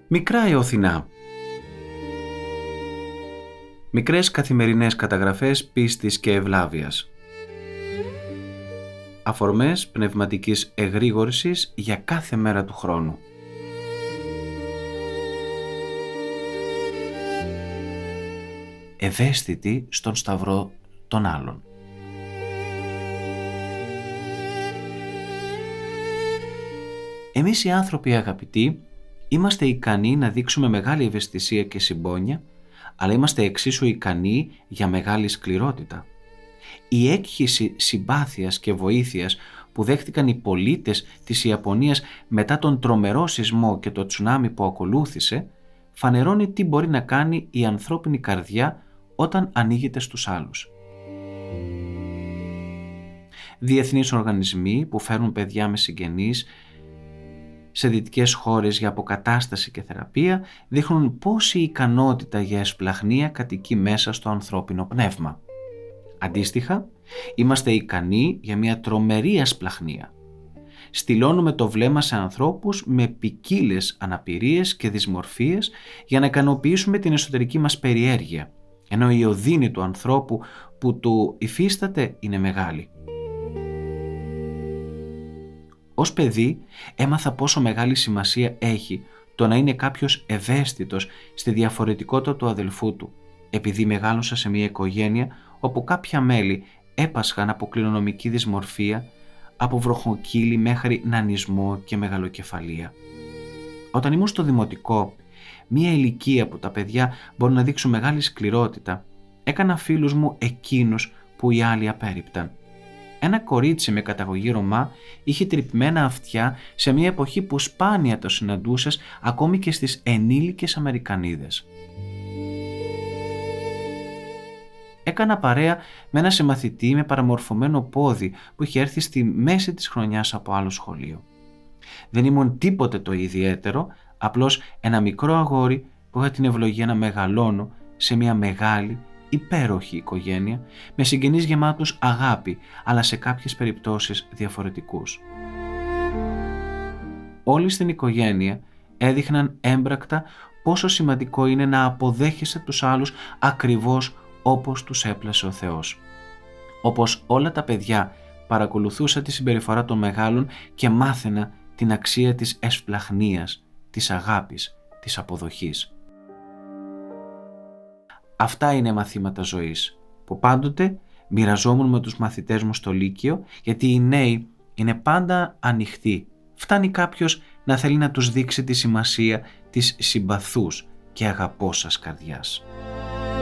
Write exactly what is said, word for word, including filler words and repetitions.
Μικρά Εωθινά. Μικρές καθημερινές καταγραφές πίστης και ευλάβειας. Αφορμές πνευματικής εγρήγορσης για κάθε μέρα του χρόνου. Ευαίσθητοι στον σταυρό των άλλων. Εμείς οι άνθρωποι αγαπητοί είμαστε ικανοί να δείξουμε μεγάλη ευαισθησία και συμπόνια, αλλά είμαστε εξίσου ικανοί για μεγάλη σκληρότητα. Η έκχυση συμπάθειας και βοήθειας που δέχτηκαν οι πολίτες της Ιαπωνίας μετά τον τρομερό σεισμό και το τσουνάμι που ακολούθησε, φανερώνει τι μπορεί να κάνει η ανθρώπινη καρδιά όταν ανοίγεται στους άλλους. Διεθνείς οργανισμοί που φέρνουν παιδιά με συγγενείς σε δυτικές χώρες για αποκατάσταση και θεραπεία δείχνουν πόση ικανότητα για εσπλαχνία κατοικεί μέσα στο ανθρώπινο πνεύμα. Αντίστοιχα, είμαστε ικανοί για μια τρομερή ασπλαχνία. Στυλώνουμε το βλέμμα σε ανθρώπους με ποικίλες αναπηρίες και δυσμορφίες για να ικανοποιήσουμε την εσωτερική μας περιέργεια, ενώ η οδύνη του ανθρώπου που του υφίσταται είναι μεγάλη. Ως παιδί έμαθα πόσο μεγάλη σημασία έχει το να είναι κάποιος ευαίσθητος στη διαφορετικότητα του αδελφού του, επειδή μεγάλωσα σε μια οικογένεια όπου κάποια μέλη έπασχαν από κληρονομική δυσμορφία, από βροχοκύλι μέχρι νανισμό και μεγαλοκεφαλία. Όταν ήμουν στο δημοτικό, μια ηλικία που τα παιδιά μπορούν να δείξουν μεγάλη σκληρότητα, έκανα φίλους μου εκείνους που οι άλλοι απέρριπταν. Ένα κορίτσι με καταγωγή Ρωμά είχε τρυπημένα αυτιά σε μια εποχή που σπάνια το συναντούσες ακόμη και στις ενήλικες Αμερικανίδες. Έκανα παρέα με ένα συμμαθητή με παραμορφωμένο πόδι που είχε έρθει στη μέση της χρονιάς από άλλο σχολείο. Δεν ήμουν τίποτε το ιδιαίτερο, απλώς ένα μικρό αγόρι που είχα την ευλογία να μεγαλώνω σε μια μεγάλη, υπέροχη οικογένεια με συγγενείς γεμάτους αγάπη, αλλά σε κάποιες περιπτώσεις διαφορετικούς. Όλοι στην οικογένεια έδειχναν έμπρακτα πόσο σημαντικό είναι να αποδέχεσαι τους άλλους ακριβώς όπως τους έπλασε ο Θεός. Όπως όλα τα παιδιά παρακολουθούσα τη συμπεριφορά των μεγάλων και μάθαινα την αξία της εσπλαχνίας, της αγάπης, της αποδοχής. Αυτά είναι μαθήματα ζωής που πάντοτε μοιραζόμουν με τους μαθητές μου στο Λύκειο, γιατί οι νέοι είναι πάντα ανοιχτοί. Φτάνει κάποιος να θέλει να τους δείξει τη σημασία της συμπαθούς και αγαπώσας καρδιάς.